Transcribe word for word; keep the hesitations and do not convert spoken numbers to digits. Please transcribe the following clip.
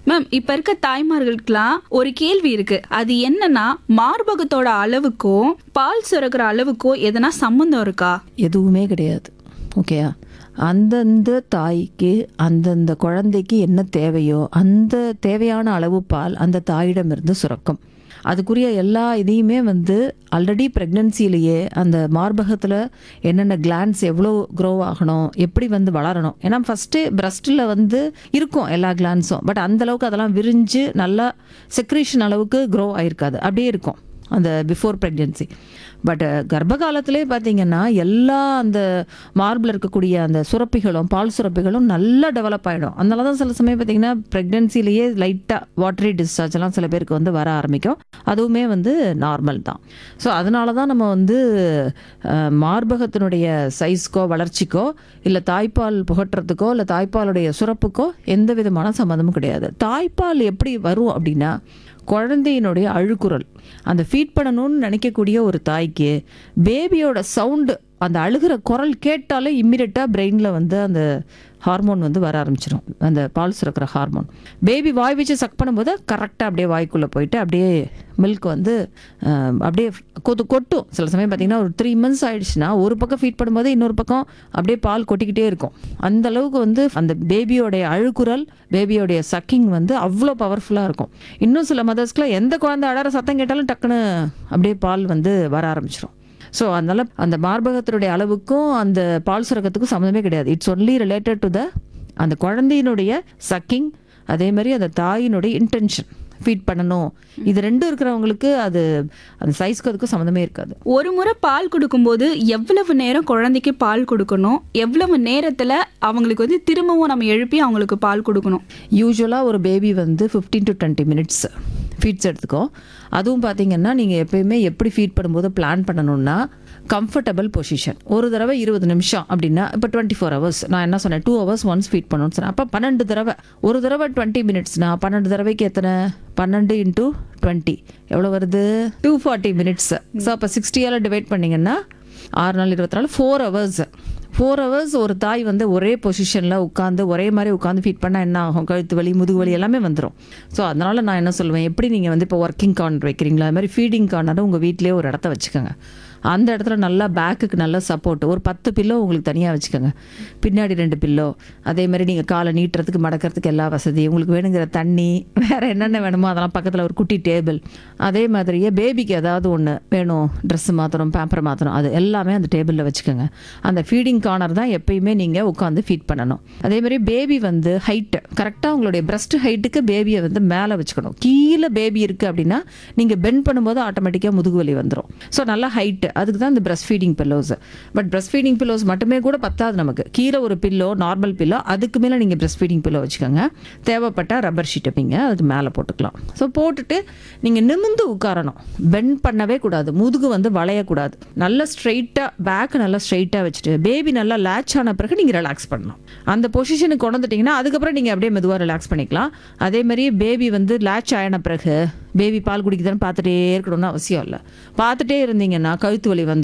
Ma'am, இப்ப இருக்க தாய்மார்களுக்கெல்லாம் ஒரு கேள்வி இருக்கு. அது என்னன்னா, மார்பகத்தோட அளவுக்கும் பால் சுரக்கிற அளவுக்கும் எதனா சம்பந்தம் இருக்கா? எதுவுமே கிடையாது. ஓகேயா? அந்தந்த தாய்க்கு அந்தந்த குழந்தைக்கு என்ன தேவையோ அந்த தேவையான அளவு பால் அந்த தாயிடமிருந்து சுரக்கும். அதுக்குரிய எல்லா இதையுமே வந்து ஆல்ரெடி ப்ரெக்னன்சிலேயே அந்த மார்பகத்தில் என்னென்ன கிளான்ஸ் எவ்வளோ க்ரோ ஆகணும், எப்படி வந்து வளரணும். ஏன்னா ஃபஸ்ட்டு பிரஸ்ட்டில் வந்து இருக்கும் எல்லா கிளான்ஸும். பட் அந்தளவுக்கு அதெல்லாம் விரிஞ்சு நல்லா செக்ரீஷன் அளவுக்கு க்ரோ ஆகிருக்காது, அப்படியே இருக்கும் அந்த பிஃபோர் ப்ரெக்னென்சி. பட் கர்ப்ப காலத்திலே பார்த்தீங்கன்னா எல்லா அந்த மார்பில் இருக்கக்கூடிய அந்த சுரப்பிகளும் பால் சுரப்பிகளும் நல்லா டெவலப் ஆகிடும். அதனால தான் சில சமயம் பார்த்தீங்கன்னா ப்ரெக்னென்சிலேயே லைட்டாக வாட்டரி டிஸ்சார்ஜ்லாம் சில பேருக்கு வந்து வர ஆரம்பிக்கும். அதுவுமே வந்து நார்மல் தான். ஸோ அதனால தான் நம்ம வந்து மார்பகத்தினுடைய சைஸ்க்கோ வளர்ச்சிக்கோ இல்லை தாய்ப்பால் புகட்டுறதுக்கோ இல்லை தாய்ப்பாலுடைய சுரப்புக்கோ எந்த விதமான சம்மந்தமும் கிடையாது. தாய்ப்பால் எப்படி வரும் அப்படின்னா, குழந்தையினுடைய அழுக்குரல், அந்த ஃபீட் பண்ணணும்னு நினைக்கக்கூடிய ஒரு தாய்க்கு பேபியோட சவுண்டு, அந்த அழுகிற குரல் கேட்டாலே இம்மிடியட்டாக பிரெயினில் வந்து அந்த ஹார்மோன் வந்து வர ஆரம்பிச்சிடும், அந்த பால் சுரக்கிற ஹார்மோன். பேபி வாய் வச்சு சக் பண்ணும்போது கரெக்டாக அப்படியே வாய்க்குள்ளே போயிட்டு அப்படியே மில்க் வந்து அப்படியே கொத்து கொட்டும். சில சமயம் பார்த்திங்கன்னா ஒரு த்ரீ மந்த்ஸ் ஆகிடுச்சுன்னா ஒரு பக்கம் ஃபீட் பண்ணும்போது இன்னொரு பக்கம் அப்படியே பால் கொட்டிக்கிட்டே இருக்கும். அந்த அளவுக்கு வந்து அந்த பேபியோடைய அழுக்குரல், பேபியோடைய சக்கிங் வந்து அவ்வளோ பவர்ஃபுல்லாக இருக்கும். இன்னும் சில மதர்ஸ்க்குலாம் எந்த குழந்தை அழற சத்தம் கேட்டாலும் டக்குன்னு அப்படியே பால் வந்து வர ஆரம்பிச்சிடும். ஸோ அதனால் அந்த மார்பகத்தினுடைய அளவுக்கும் அந்த பால் சுரக்கத்துக்கும் சம்மந்தமே கிடையாது. It's only related to the அந்த குழந்தையினுடைய சக்கிங், அதே மாதிரி அந்த தாயினுடைய இன்டென்ஷன் ஃபீட் பண்ணணும். இது ரெண்டும் இருக்கிறவங்களுக்கு அது அந்த சைஸ்க்கு அதுக்கும் சம்மந்தமே இருக்காது. ஒரு முறை பால் கொடுக்கும்போது எவ்வளவு நேரம் குழந்தைக்கு பால் கொடுக்கணும், எவ்வளவு நேரத்தில் அவங்களுக்கு வந்து திரும்பவும் நம்ம எழுப்பி அவங்களுக்கு பால் கொடுக்கணும்? யூஸ்வலாக ஒரு பேபி வந்து fifteen to twenty minutes feeds எடுத்துக்கும். அதுவும் பார்த்தீங்கன்னா நீங்கள் எப்பயுமே எப்படி ஃபீட் பண்ணும்போது பிளான் பண்ணணும்னா, கம்ஃபர்டபுள் பொசிஷன். ஒரு தடவை இருபது நிமிஷம் அப்படின்னா இப்போ டுவெண்ட்டி ஃபோர் ஹவர்ஸ் நான் என்ன சொன்னேன், டூ ஹவர்ஸ் ஒன்ஸ் ஃபீட் பண்ணணும்னு சொன்னேன். அப்போ பன்னெண்டு தடவை, ஒரு தடவை டுவெண்ட்டி மினிட்ஸ்னா பன்னெண்டு தடவைக்கு எத்தனை, பன்னெண்டு இன்ட்டு டுவெண்ட்டி எவ்வளோ வருது, டூ ஃபார்ட்டி மினிட்ஸ். ஸோ அப்போ சிக்ஸ்டியால் டிவைட் பண்ணிங்கன்னா ஆறு நாள் இருபத்தி நாலு ஃபோர் ஹவர்ஸ் ஃபோர் ஹவர்ஸ் ஒரு தாய் வந்து ஒரே பொசிஷனில் உட்காந்து ஒரே மாதிரி உட்காந்து ஃபீட் பண்ணால் என்ன ஆகும், கழுத்து வலி முதுகு வலி எல்லாமே வந்துடும். ஸோ அதனால் நான் என்ன சொல்லுவேன், எப்படி நீங்கள் வந்து இப்போ ஒர்க்கிங் கார்னர் வைக்கிறீங்களா, அது மாதிரி ஃபீடிங் கார்னரை உங்கள் வீட்டிலே ஒரு இடத்த வச்சுக்கோங்க. அந்த இடத்துல நல்லா பேக்குக்கு நல்லா சப்போர்ட், ஒரு பத்து பில்லோ உங்களுக்கு தனியாக வச்சுக்கோங்க, பின்னாடி ரெண்டு பில்லோ, அதே மாதிரி நீங்கள் காலை நீட்டுறதுக்கு மடக்கிறதுக்கு எல்லா வசதி, உங்களுக்கு வேணுங்கிற தண்ணி, வேறு என்னென்ன வேணுமோ அதெல்லாம் பக்கத்தில் ஒரு குட்டி டேபிள். அதே மாதிரியே பேபிக்கு ஏதாவது ஒன்று வேணும், ட்ரெஸ்ஸு மாற்றணும், பேம்பர் மாற்றணும், அது எல்லாமே அந்த டேபிளில் வச்சுக்கோங்க. அந்த ஃபீடிங் கார்னர் தான் எப்பயுமே நீங்கள் உட்காந்து ஃபீட் பண்ணணும். அதே மாதிரி பேபி வந்து ஹைட்டு கரெக்டாக உங்களுடைய பிரஸ்ட் ஹைட்டுக்கு பேபியை வந்து மேலே வச்சுக்கணும். கீழே பேபி இருக்குது அப்படின்னா நீங்கள் பெண்ட் பண்ணும்போது ஆட்டோமேட்டிக்காக முதுகு வலி வந்துடும். ஸோ நல்லா ஹைட்டு, அதுக்கு தான் இந்த breast feeding pillows. But breast feeding pillows மட்டுமே கூட பத்தாது நமக்கு. கீழே ஒரு பில்லோ, நார்மல் பில்லோ, அதுக்கு மேலே நீங்கள் பிரஸ்ட் ஃபீடிங் பில்லோ வச்சுக்கோங்க. தேவைப்பட்டால் ரப்பர் ஷீட் வைப்பீங்க, அதுக்கு மேலே போட்டுக்கலாம். ஸோ போட்டுட்டு நீங்கள் நிமிந்து உட்காரணும், பெண்ட் பண்ணவே கூடாது, முதுகு வந்து வளையக்கூடாது. நல்லா ஸ்ட்ரைட்டாக பேக் நல்லா ஸ்ட்ரைட்டாக வச்சுட்டு பேபி நல்லா லேட்ச் ஆன பிறகு நீங்கள் ரிலாக்ஸ் பண்ணணும். அந்த பொசிஷனுக்கு கொண்டு வந்துட்டிங்கன்னா அதுக்கப்புறம் நீங்கள் அப்படியே மெதுவாக ரிலாக்ஸ் பண்ணிக்கலாம். அதே மாதிரி பேபி வந்து லேட்ச் ஆன பிறகு பேபி பால் குடிக்குதுன்னு பார்த்துட்டே இருக்கணும்னு அவசியம் இல்லை. பார்த்துட்டே இருந்தீங்கன்னா கழுத்து வலி வந்து